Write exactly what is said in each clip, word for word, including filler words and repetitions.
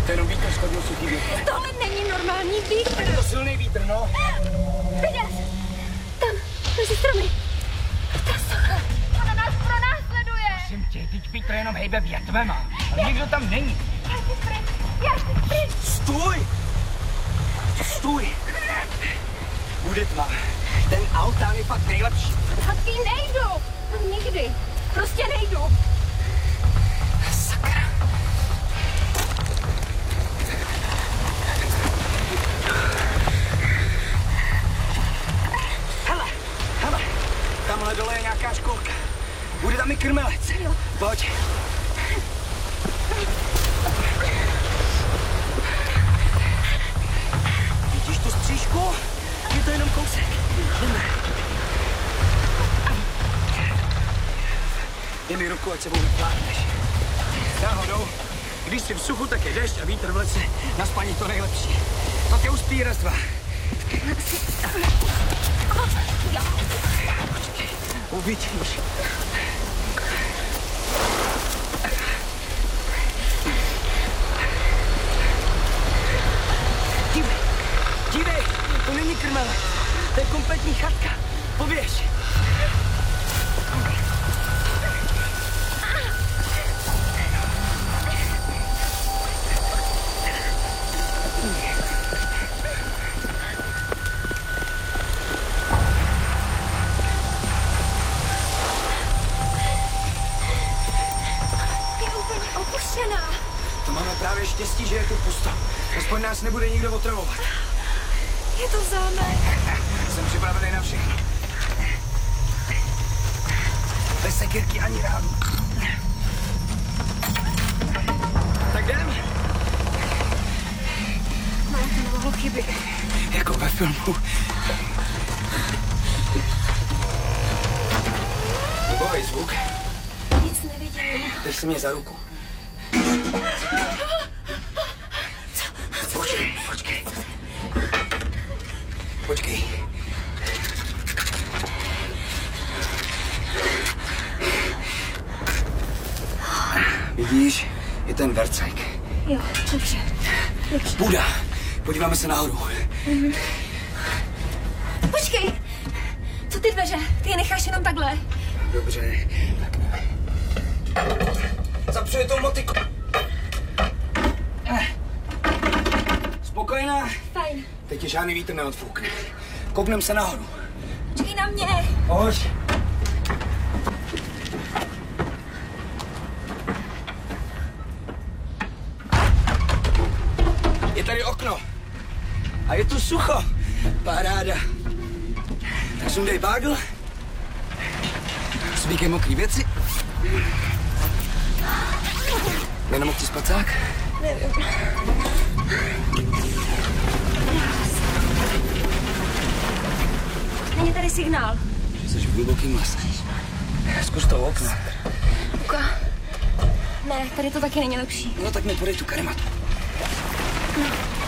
To je jenom vítr, schodil suchý vítr. Tohle není normální vítr. Je to silný vítr, no. Vidět! Tam, mezi stromy. Ta socha. Ona nás pronásleduje. Prosím tě, teď vítr jenom hejbe větvema. Ale nikdo tam není. Já si pryč, já si pryč. Stůj! Stůj! Bude tma. Ten altán je fakt nejlepší. Taky nejdu. Nikdy. Prostě nejdu. Sakra. Hele, hele. Tamhle dole je nějaká školka. Bude tam i krmelec. Jo. Pojď. Vidíš tu střížku? Je to jenom kousek. Jdeme. Dej mi ruku, ať sebou nepláhneš. Náhodou, když jsi v suchu, tak je dešť a vítr v lese. Na spaní to nejlepší. To tě uspí raz, dva. Počkej, uvidíš. Dívej, dívej, to není krmele. To je kompletní chatka. Poběž. To máme právě štěstí, že je tu pusto. Aspoň nás nebude nikdo otravovat. Je to zámek. Jsem připravený na všechno. Bez sekyrky ani rádu. Tak jdem. No, to nemohlo chybět. Jako ve filmu. Libovej zvuk. Nic nevidím. Drž si mě za ruku. Počkej, počkej. Počkej. Vidíš, je ten vercajk. Jo, dobře. Dobře. Buda, podíváme se nahoru. Mhm. Počkej! Co ty dveře? Ty je necháš jenom takhle. Dobře. Zapřuje tou motiku. Spokojená? Fajn. Teď je žádný vítr neodfoukne. Kouknem se nahoru. Počkej na mě. Pojď. Je tady okno. A je tu sucho. Paráda. Tak sundej bágl. Zbíkej mokrý věci. Jenom ti spacák? Nevím. Není tady signál. Jsi v hlubokým lese. Zkus to okno. Luka. Ne, tady to taky není lepší. No tak mi podej tu karimatu. No.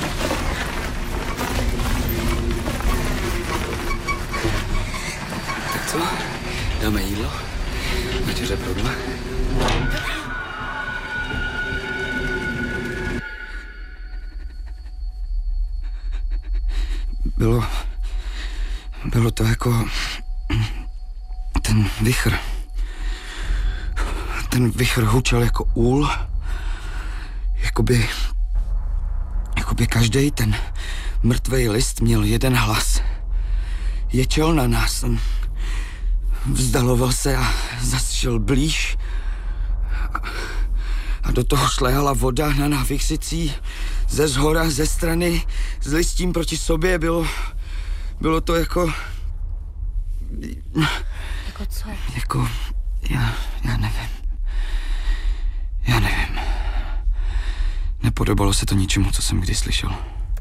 Tak co? Dáme jídlo? Večeře pro dva? Bylo... Bylo to jako... Ten vichr. Ten vichr hučel jako úl. Jakoby... Jakoby každej ten mrtvej list měl jeden hlas. Ječel na nás. On vzdaloval se a zas šel blíž. A do toho šlehala voda na návých sicí. Ze zhora, ze strany, s listím proti sobě. Bylo... Bylo to jako... Jako co? Jako... Já... Já nevím. Já nevím. Nepodobalo se to ničemu, co jsem kdy slyšel.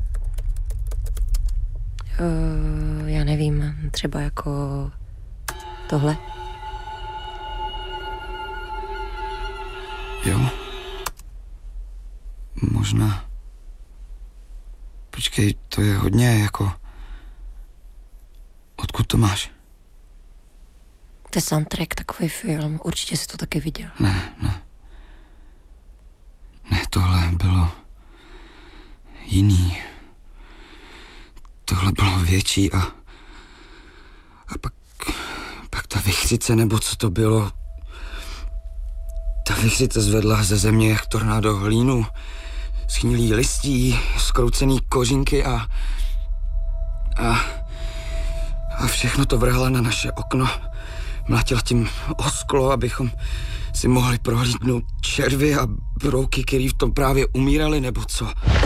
Uh, já nevím, třeba jako... tohle? Jo. Možná. Počkej, to je hodně jako... Odkud to máš? To je soundtrack, takový film. Určitě jsi to taky viděl. Ne, ne. Ne, tohle bylo... jiný. Tohle bylo větší a... A pak... Pak ta vichřice, nebo co to bylo... Ta vichřice zvedla ze země jak tornádo hlínu, schnilý listí, skroucený kořínky a... A... A všechno to vrhla na naše okno. Mlátila tím o sklo, abychom si mohli prohlídnout červy a brouky, který v tom právě umírali, nebo co.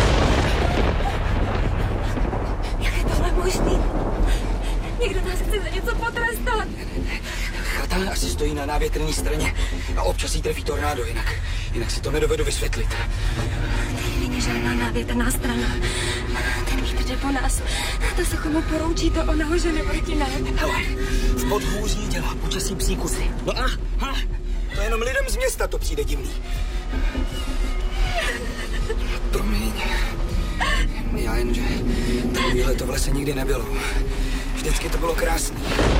Jak je tohle možný? Někdo nás chce za něco potrestat. Chata asi stojí na návětrné straně a občas jí trefí tornádo, jinak, jinak si to nedovedu vysvětlit. Tady není žádná návětrná strana. Ten vítr jde po nás. To se komu poroučí, to ona ho žene proti nám. Hele, v podhůří dělá počasí psí kusy. No a, ha, to jenom lidem z města to přijde divný. Promiň. Já jen, že takovýhle to v lese nikdy nebylo. Vždycky to bylo krásný.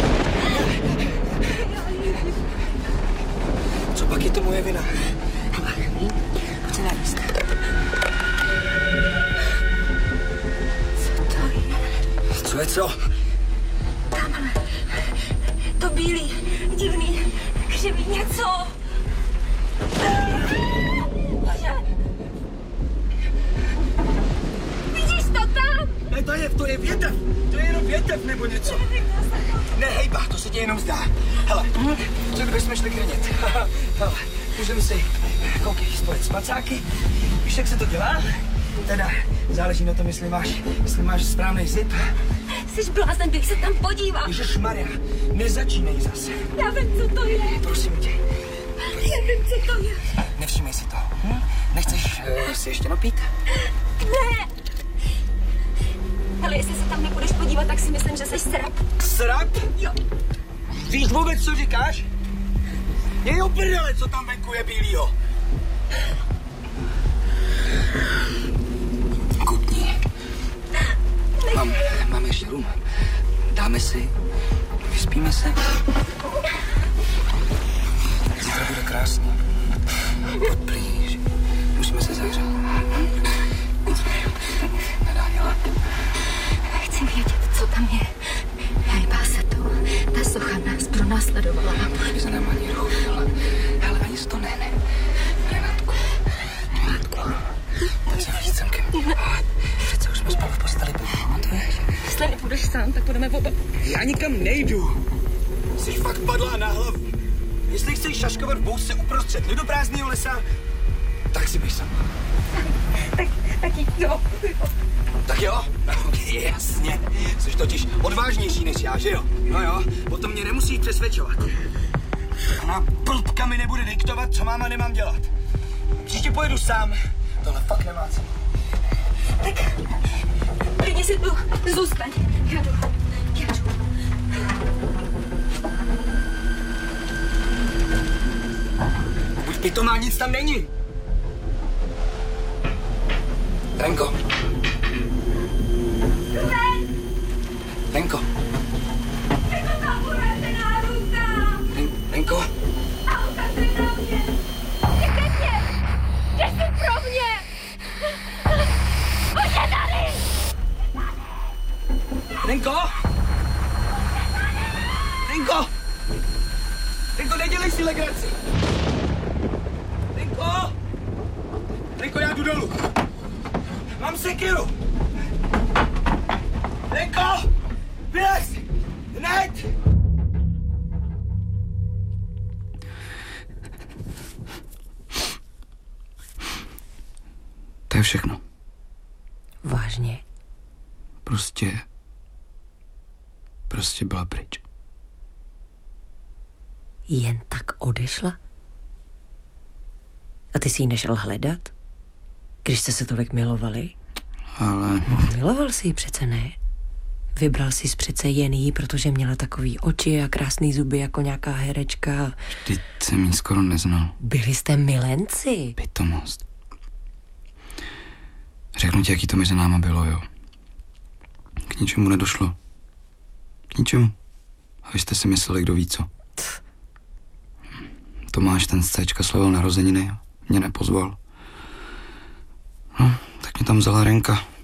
Co pak je to moje vina? Pojď se najíst. Co to je? Co je co? Tamhle. To bílý, divný, křivý něco. Bože. Vidíš to tam? Ne, to je, to je větev. To je jenom větev nebo něco. Ne, hejba, to se ti jenom zdá. Hele, co kdybychom šli krnět? Hele, můžeme si, koukej, spojit spacáky. Víš, jak se to dělá? Teda, záleží na tom, jestli máš, jestli máš správný zip. Jsi blázen, bych se tam podíval. Ježišmarja, nezačínej zase. Já vím, co to je. Prosím tě. Já vím, co to je. Nevšímej si to. Hm? Nechceš uh, si ještě napít? Ne. Ale jestli se tam nebudeš podívat, tak si myslím, že jsi srap. Srap? Jo. Víš vůbec, co říkáš? Je jo prdele, co tam venku je bílýho. Kutni. Mám, máme ještě rum. Dáme si, vyspíme se. Zítra bude krásný. Odplíš. Musíme se zahřát. Nedá dělat. Chci vědět, co tam je. Hejbá se to. Ta socha nás pronásledovala. Už by se nám ani ruch, ale, ale ani se to nehne. Renátku. Renátku. Tak se víc celkem. Přece už jsme spolu v posteli, pamatuješ? Jestli nepůjdeš sám, tak půjdeme oba. Já nikam nejdu. Jsi fakt padlá na hlavu. Jestli chceš šaškovat v bouřce uprostřed lidoprázdného lesa, tak si běž sama. Tak, taky jo. Tak jo? No, jasně. Jsi totiž odvážnější než já, že jo? No jo, potom mě nemusíš přesvědčovat. Ona blbka mi nebude diktovat, co mám a nemám dělat. Příště pojedu sám. Tohle fakt nemá cenu. Tak, klidně si tu zůstaň. Já jdu. Já jdu. Buď pitomá, nic tam není. Renko. Renko. Ren, Renko. Kde mě? Kde jsi pro mě? Pojď tady! Renko. Renko. Renko, nedělej si legraci. Renko. Renko, já jdu dolů. Mám sekiru. Renko. Vylez. Hned. To je všechno. Vážně? Prostě... Prostě byla pryč. Jen tak odešla? A ty si ji nešel hledat? Když jste se tolik milovali? Ale... Miloval jsi ji přece, ne? Vybral jsi přece jen jí, protože měla takový oči a krásný zuby jako nějaká herečka. Vždyť jsem jí skoro neznal. Byli jste milenci. Pitomost. Řeknu ti, jaký to mezi náma bylo, jo. K ničemu nedošlo. K ničemu. A vy jste si mysleli, kdo ví co. Tomáš, ten z Cčka, slavil narozeniny. Mě nepozval. No, tak mě tam vzala Renka.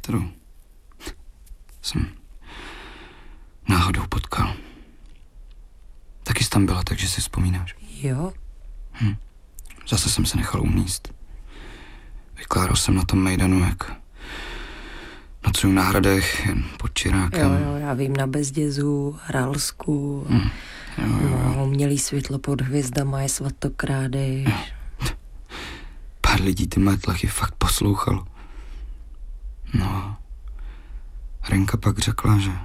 kterou jsem náhodou potkal. Taky jsi tam byla, takže si vzpomínáš. Jo? Hm. Zase jsem se nechal umíst. Vykládal jsem na tom mejdanu, jak nocuju na hradech, jen pod čirákem. Jo, jo, já vím, na Bezdězu, Hralsku. Hm. Jo, jo, jo. No, mělý světlo pod hvězdama je svatokrádež. Pár lidí ty moje tlachy fakt poslouchalo. No, Renka pak řekla, že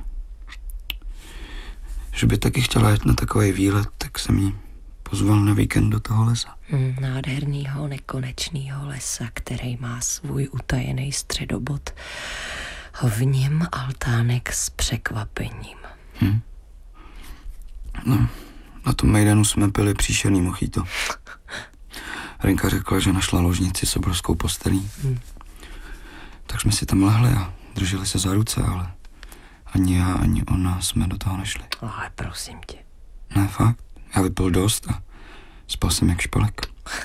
že by taky chtěla jet na takový výlet, tak jsem jí pozval na víkend do toho lesa. Mm, nádhernýho, nekonečnýho lesa, který má svůj utajený středobod. V něm altánek s překvapením. Hm. No, na tom mejdanu jsme pili příšerný mochito. Renka řekla, že našla ložnici s obrovskou postelí. Hm. Tak jsme si tam lehli a drželi se za ruce, ale ani já, ani ona jsme do toho nešli. Ale prosím tě. Ne, fakt. Já vypil dost a spal jsem jak špalek.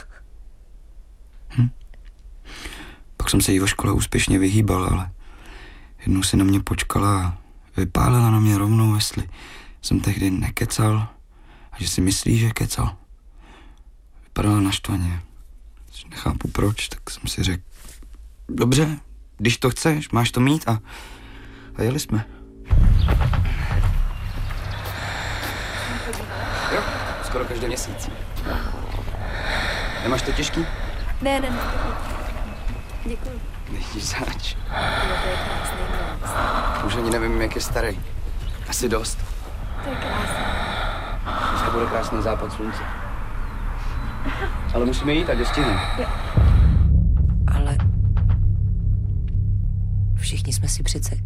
Hm. Pak jsem se jí ve škole úspěšně vyhýbal, ale jednou si na mě počkala a vypálila na mě rovnou, jestli jsem tehdy nekecal a že si myslí, že kecal. Vypadala naštvaně. Nechápu proč, tak jsem si řekl, dobře, když to chceš, máš to mít a, a jeli jsme. Jo, skoro každý měsíc. Nemáš to těžký? Ne, ne, ne. Děkuji. Není zač. To je krásný měst. Už ani nevím, jak je starý. Asi dost. To je krásný. Dneska bude krásný západ slunce. Ale musíme jít, ať je stihneme. Ale všichni jsme si přece...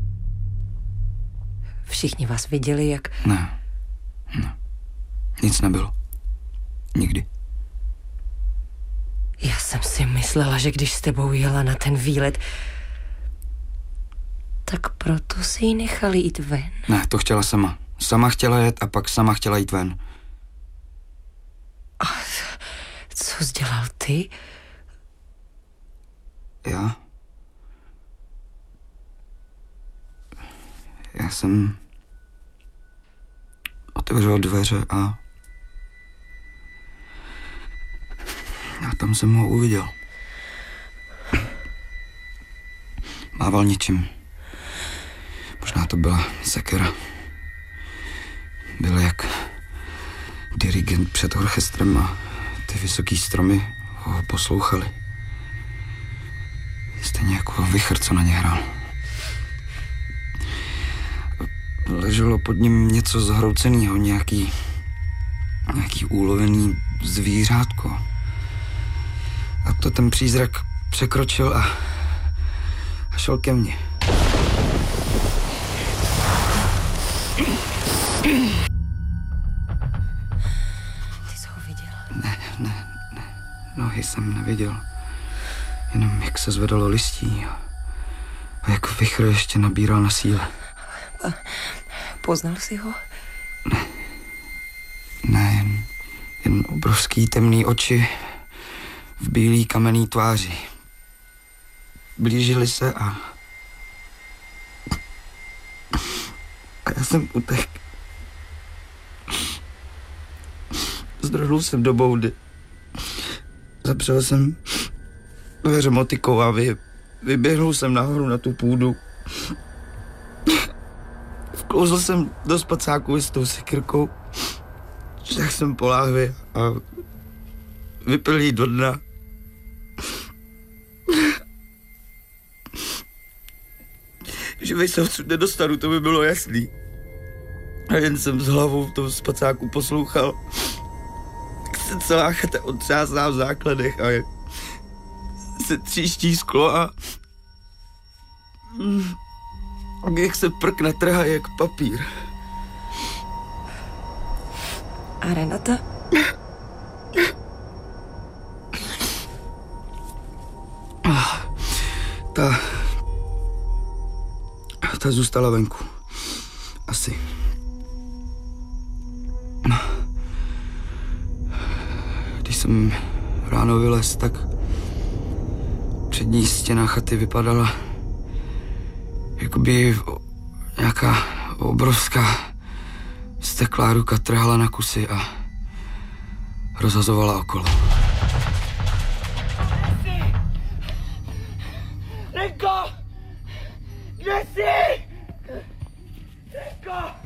Všichni vás viděli, jak... Ne, ne. Nic nebylo. Nikdy. Já jsem si myslela, že když s tebou jela na ten výlet, tak proto si ji nechali jít ven. Ne, to chtěla sama. Sama chtěla jet a pak sama chtěla jít ven. A co jsi dělal ty? Já? Já jsem otevřel dveře a a tam jsem ho uviděl. Mával něčím. Možná to byla sekera. Byl jak dirigent před orchestrem a ty vysoký stromy ho poslouchali. Stejně jako vichr, co na ně hrál. Leželo pod ním něco zhroucenýho, nějaký, nějaký úlovený zvířátko. A to ten přízrak překročil a, a šel ke mně. Ty jsi ho viděl? Ne, ne, ne. Nohy jsem neviděl. Jenom jak se zvedalo listí a, a jak vichr ještě nabíral na síle. A poznal jsi ho? Ne. Ne, jen, jen obrovský temný oči v bílý kamenný tváři. Blížili se a... A já jsem utek. Zdrhnul jsem do boudy. Zapřel jsem dveře motikou a vy, vyběhnul jsem nahoru na tu půdu. Vklouzl jsem do spacáku s tou sekyrkou. Šel jsem po láhvi a vypil jí do dna. Živej se odsud nedostanu, to by bylo jasný. A jen jsem s hlavou v tom spacáku poslouchal, jak se celá chata otřásá v základech a jak se tříští sklo a... jak se prkna trhá jak papír. A Renata? Ta... Ta zůstala venku. Asi. Když jsem ráno vylez, tak přední stěna chaty vypadala jakoby nějaká obrovská steklá ruka trhala na kusy a rozhazovala okolo. Lenko! Kde jsi? Lenko!